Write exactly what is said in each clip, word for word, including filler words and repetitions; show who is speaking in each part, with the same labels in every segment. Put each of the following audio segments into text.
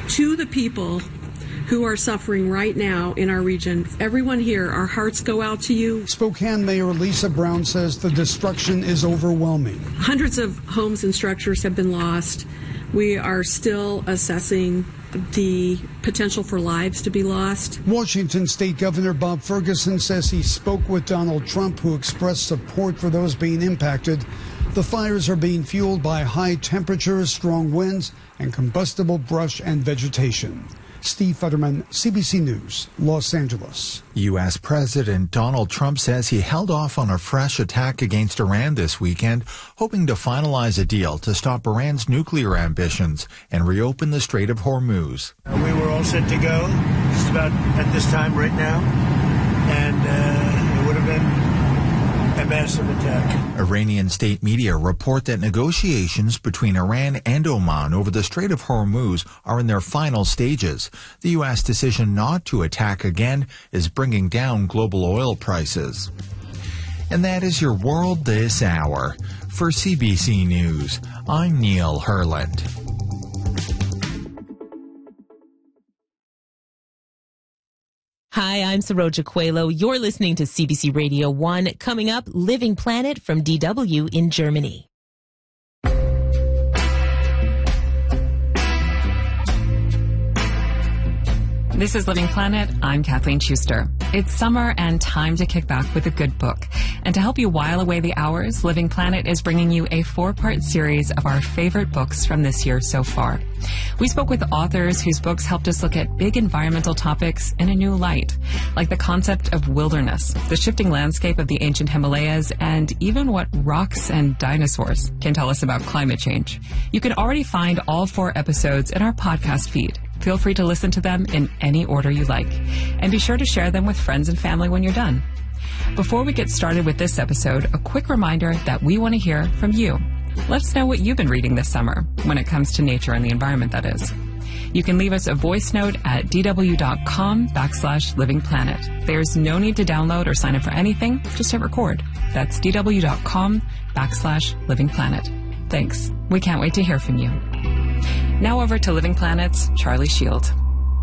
Speaker 1: To the people who are suffering right now in our region, everyone here, our hearts go out to you.
Speaker 2: Spokane Mayor Lisa Brown says the destruction is overwhelming.
Speaker 1: Hundreds of homes and structures have been lost. We are still assessing the potential for lives to be lost.
Speaker 2: Washington State Governor Bob Ferguson says he spoke with Donald Trump, who expressed support for those being impacted. The fires are being fueled by high temperatures, strong winds, and combustible brush and vegetation. Steve Futterman, C B C News, Los Angeles.
Speaker 3: U S. President Donald Trump says he held off on a fresh attack against Iran this weekend, hoping to finalize a deal to stop Iran's nuclear ambitions and reopen the Strait of Hormuz.
Speaker 4: We were all set to go just about at this time right now, and uh, it would have been a massive attack.
Speaker 3: Iranian state media report that negotiations between Iran and Oman over the Strait of Hormuz are in their final stages. The U S decision not to attack again is bringing down global oil prices. And that is your world this hour. For C B C News, I'm Neil Herland.
Speaker 5: Hi, I'm Saroja Coelho. You're listening to C B C Radio one. Coming up, Living Planet from D W in Germany.
Speaker 6: This is Living Planet. I'm Kathleen Schuster. It's summer and time to kick back with a good book. And to help you while away the hours, Living Planet is bringing you a four-part series of our favorite books from this year so far. We spoke with authors whose books helped us look at big environmental topics in a new light, like the concept of wilderness, the shifting landscape of the ancient Himalayas, and even what rocks and dinosaurs can tell us about climate change. You can already find all four episodes in our podcast feed. Feel free to listen to them in any order you like. And be sure to share them with friends and family when you're done. Before we get started with this episode, a quick reminder that we want to hear from you. Let us know what you've been reading this summer when it comes to nature and the environment, that is. You can leave us a voice note at dw.com backslash living planet. There's no need to download or sign up for anything. Just hit record. That's dw.com backslash living planet. Thanks. We can't wait to hear from you. Now over to Living Planet's Charlie Shield.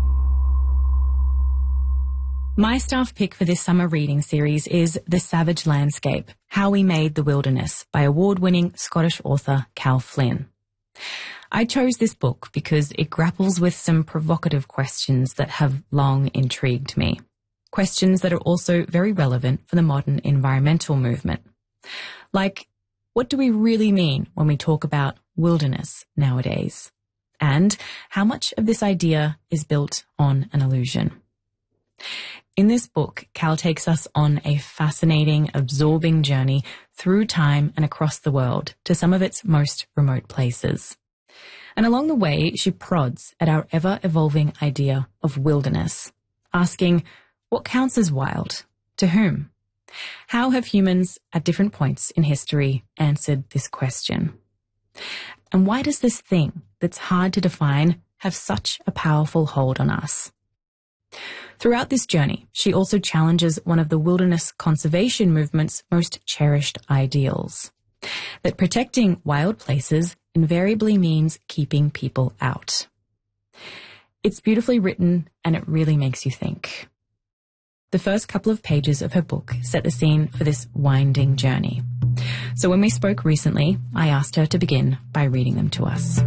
Speaker 7: My staff pick for this summer reading series is The Savage Landscape, How We Made the Wilderness by award-winning Scottish author Cal Flynn. I chose this book because it grapples with some provocative questions that have long intrigued me. Questions that are also very relevant for the modern environmental movement. Like, what do we really mean when we talk about wilderness nowadays? And how much of this idea is built on an illusion? In this book, Cal takes us on a fascinating, absorbing journey through time and across the world to some of its most remote places. And along the way, she prods at our ever-evolving idea of wilderness, asking, what counts as wild? To whom? How have humans at different points in history answered this question? And why does this thing that's hard to define have such a powerful hold on us? Throughout this journey, she also challenges one of the wilderness conservation movement's most cherished ideals, that protecting wild places invariably means keeping people out. It's beautifully written, and it really makes you think. The first couple of pages of her book set the scene for this winding journey. So when we spoke recently, I asked her to begin by reading them to us.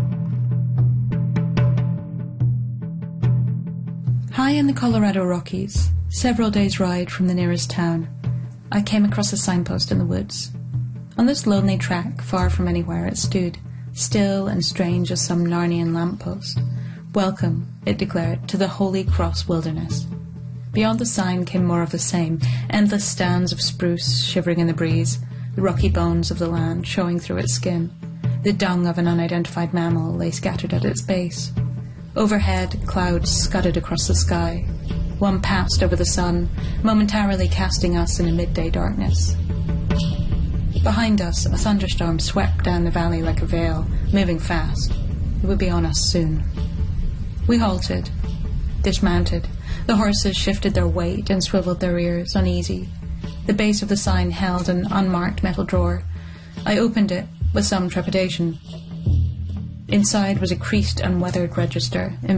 Speaker 8: High in the Colorado Rockies, several days' ride from the nearest town, I came across a signpost in the woods. On this lonely track, far from anywhere, it stood, still and strange as some Narnian lamppost. Welcome, it declared, to the Holy Cross Wilderness. Beyond the sign came more of the same, endless stands of spruce shivering in the breeze, the rocky bones of the land showing through its skin. The dung of an unidentified mammal lay scattered at its base. Overhead, clouds scudded across the sky. One passed over the sun, momentarily casting us in a midday darkness. Behind us, a thunderstorm swept down the valley like a veil, moving fast. It would be on us soon. We halted, dismounted. The horses shifted their weight and swiveled their ears, uneasy. The base of the sign held an unmarked metal drawer. I opened it with some trepidation. Inside was a creased and weathered register,